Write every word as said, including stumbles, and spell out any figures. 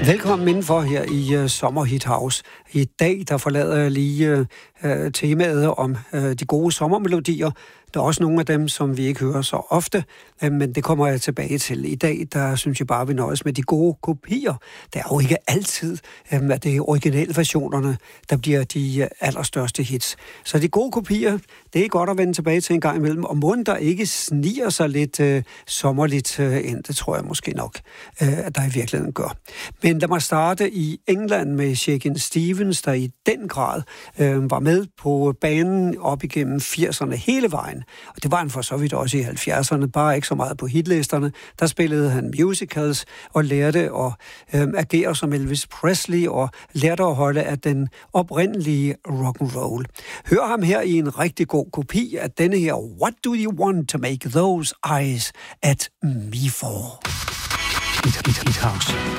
Velkommen indenfor her i uh, Sommerhit House. I dag der forlader jeg lige uh, temaet om uh, de gode sommermelodier. Der er også nogle af dem, som vi ikke hører så ofte, uh, men det kommer jeg tilbage til. I dag der synes jeg bare, vi nøjes med de gode kopier. Det er jo ikke altid, uh, at det er originalversionerne, der bliver de uh, allerstørste hits. Så de gode kopier, det er godt at vende tilbage til en gang imellem. Og måden der ikke sniger sig lidt uh, sommerligt uh, ind, det tror jeg måske nok, uh, at der i virkeligheden gør. Men lad mig starte i England med Shakin' Stevens, der i den grad øh, var med på banen op igennem firserne hele vejen. Og det var han for så vidt også i halvfjerdserne, bare ikke så meget på hitlisterne. Der spillede han musicals og lærte at øh, agere som Elvis Presley og lærte at holde af den oprindelige rock'n'roll. Hør ham her i en rigtig god kopi af denne her What Do You Want To Make Those Eyes At Me For? Hit, hit, hit house.